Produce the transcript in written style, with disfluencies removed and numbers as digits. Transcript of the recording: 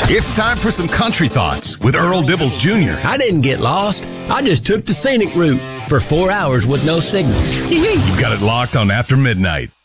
It's time for some country thoughts with Earl Dibbles Jr. I didn't get lost. I just took the scenic route for 4 hours with no signal. You've got it locked on After Midnight.